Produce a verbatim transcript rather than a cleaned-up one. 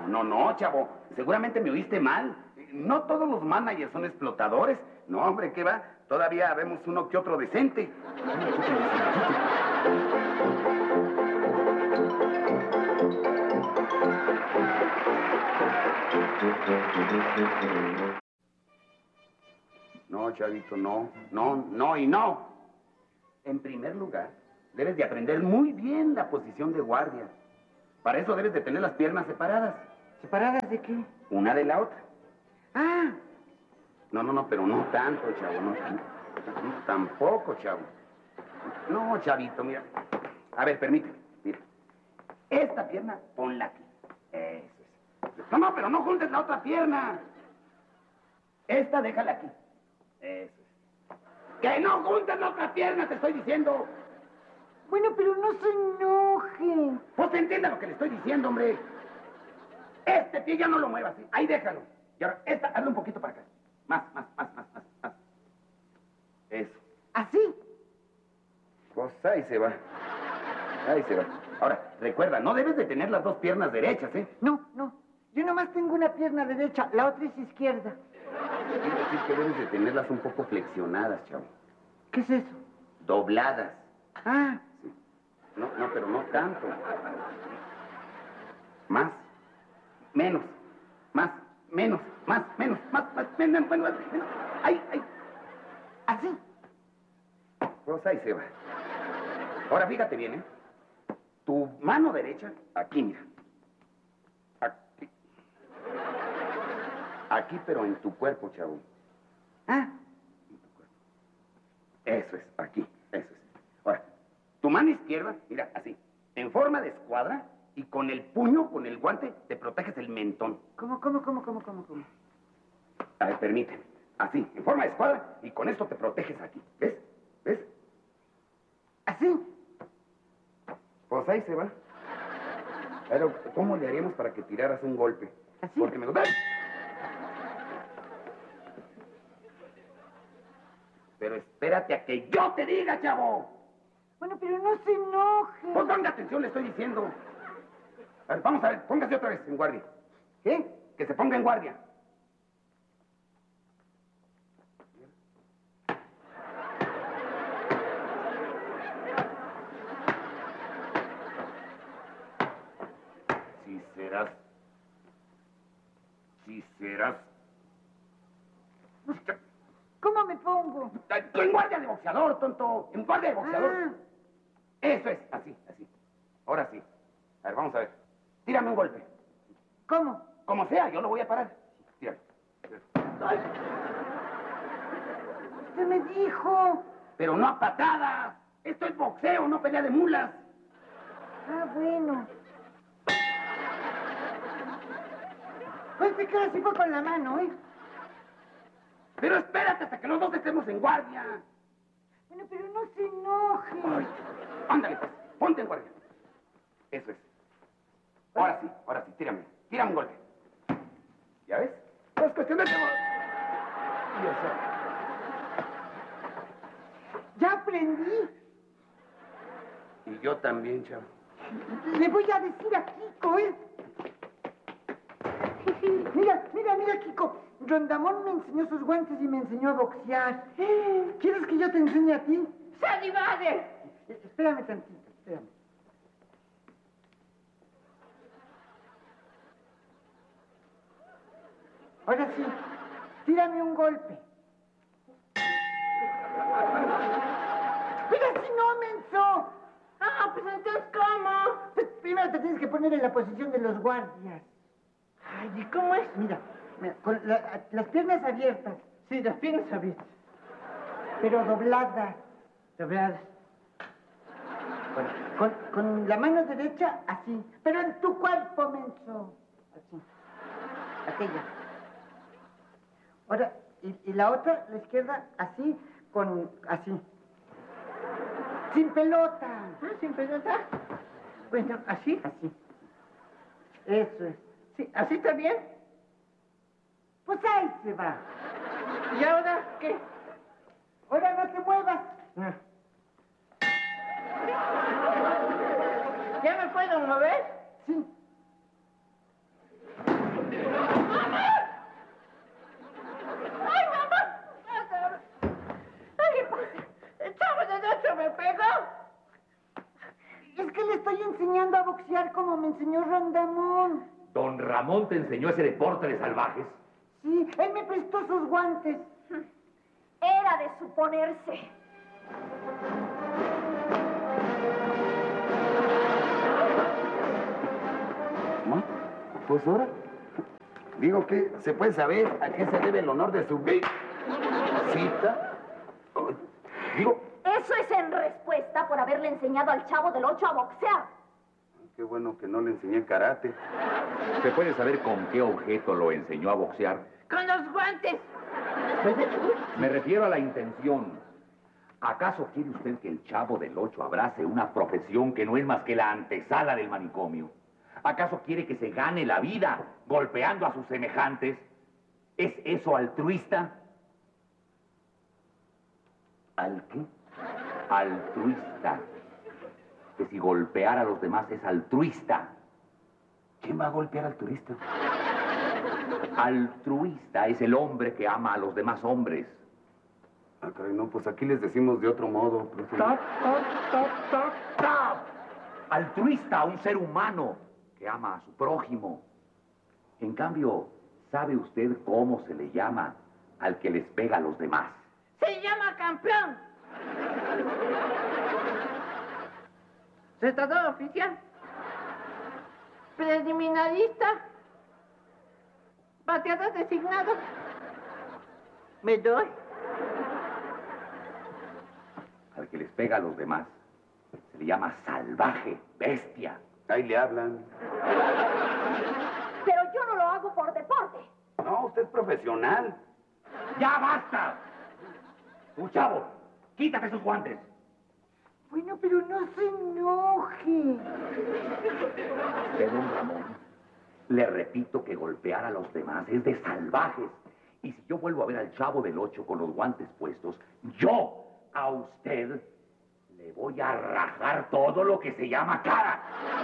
No, no, chavo. Seguramente me oíste mal. No todos los managers son explotadores. No, hombre, ¿qué va? Todavía vemos uno que otro decente. No, chavito, no, no, no y no. En primer lugar, debes de aprender muy bien la posición de guardia. Para eso debes de tener las piernas separadas. ¿Separadas de qué? Una de la otra. Ah. No, no, no, pero no tanto, chavo, no tanto. Tampoco, chavo. No, chavito, mira. A ver, permíteme, mira. Esta pierna, ponla aquí. Eso es. No, no, pero no juntes la otra pierna. Esta, déjala aquí. Eso es. ¡Que no juntes la otra pierna, te estoy diciendo! Bueno, pero no se enoje. Pues entienda lo que le estoy diciendo, hombre. Este pie ya no lo muevas, ¿sí? Ahí déjalo. Y ahora, esta, hazle un poquito para acá. Más, más, más, más, más, más. Eso. ¿Así? Pues ahí se va. Ahí se va. Ahora, recuerda, no debes de tener las dos piernas derechas, ¿eh? No, no. Yo nomás tengo una pierna derecha, la otra es izquierda. Quiero decir que debes de tenerlas un poco flexionadas, chavo. ¿Qué es eso? Dobladas. Ah. Sí. No, no, pero no tanto. Más. Menos. Más. Menos. Más. Menos. Más. Más. Menos. Menos. Menos. Ahí, ahí. ¿Así? Pues ahí se va. Ahora, fíjate bien, ¿eh? Tu mano derecha, aquí, mira. Aquí. Aquí, pero en tu cuerpo, chavo. Ah. En tu cuerpo. Eso es, aquí. Eso es. Ahora, tu mano izquierda, mira, así. En forma de escuadra y con el puño, con el guante, te proteges el mentón. ¿Cómo, cómo, cómo, cómo, cómo, cómo? A ver, permíteme. Así, en forma de escuadra y con esto te proteges aquí. ¿Ves? ¿Ves? ¿Así? Pues ahí se va. Pero, ¿cómo le haríamos para que tiraras un golpe? ¿Así? Porque me gusta. Pero espérate a que yo te diga, chavo. Bueno, pero no se enoje. Pues ponga atención, le estoy diciendo. A ver, vamos a ver, póngase otra vez en guardia. ¿Qué? Que se ponga en guardia. Si serás... Si serás... ¿Cómo me pongo? Tú en guardia de boxeador, tonto. En guardia de boxeador. Ah. Eso es, así, así. Ahora sí. A ver, vamos a ver. Tírame un golpe. ¿Cómo? Como sea, yo lo voy a parar. Tírame. Ay. Usted me dijo. Pero no a patadas. Esto es boxeo, no pelea de mulas. Ah, bueno. Pues te quedas así fue con la mano, ¿eh? Pero espérate hasta que los dos estemos en guardia. Bueno, pero no se enoje. Ay, ándale, pues. Ponte en guardia. Eso es. Ahora sí, ahora sí, tírame. Tírame un golpe. ¿Ya ves? No es cuestión de... Y eso. Ya aprendí. Y yo también, chavo. Le voy a decir a Kiko, ¿eh? Mira, mira, mira, Kiko. Rondamón me enseñó sus guantes y me enseñó a boxear. ¿Quieres que yo te enseñe a ti? ¡Sally madre! Espérame tantito, espérame. Ahora sí, tírame un golpe. ¡Mira, si no, menso! Ah, pues entonces, ¿cómo? Pues primero te tienes que poner en la posición de los guardias. Ay, ¿y cómo es? Mira, mira, con la- las piernas abiertas. Sí, las piernas abiertas. Pero dobladas. Dobladas. Bueno, con, con la mano derecha, así. Pero en tu cuerpo, menso. Así. Aquella. Ahora, y, y la otra, la izquierda, así, con... así. Sin pelota. Ah, sin pelota. Bueno, ¿así? Así. Eso es. Sí, ¿así está bien? Pues ahí se va. ¿Y ahora qué? Ahora no te muevas. Ah. ¿Ya me puedo mover? Sí. como me enseñó Rondamón. ¿Don Ramón te enseñó ese deporte de salvajes? Sí, él me prestó sus guantes. Era de suponerse. ¿No? Pues ahora. Digo que se puede saber a qué se debe el honor de su visita. Digo. Eso es en respuesta por haberle enseñado al Chavo del Ocho a boxear. Qué bueno que no le enseñé karate. ¿Se puede saber con qué objeto lo enseñó a boxear? Con los guantes. Me refiero a la intención. ¿Acaso quiere usted que el Chavo del Ocho abrace una profesión que no es más que la antesala del manicomio? ¿Acaso quiere que se gane la vida golpeando a sus semejantes? ¿Es eso altruista? ¿Al qué? Altruista. Que si golpear a los demás es altruista. ¿Quién va a golpear al turista? Altruista es el hombre que ama a los demás hombres. Ah, caray, no, pues aquí les decimos de otro modo. Profe. ¡Stop, stop, stop, stop, stop! Altruista, un ser humano que ama a su prójimo. En cambio, ¿sabe usted cómo se le llama al que les pega a los demás? Se llama campeón. Retador oficial. Preliminarista. Bateador designado. Me doy. Al que les pega a los demás se le llama salvaje, bestia. Ahí le hablan. Pero yo no lo hago por deporte. No, usted es profesional. ¡Ya basta! ¡Tu Chavo! ¡Quítate sus guantes! Bueno, pero no se enoje. De don Ramón, le repito que golpear a los demás es de salvajes. Y si yo vuelvo a ver al Chavo del Ocho con los guantes puestos, yo a usted le voy a rajar todo lo que se llama cara.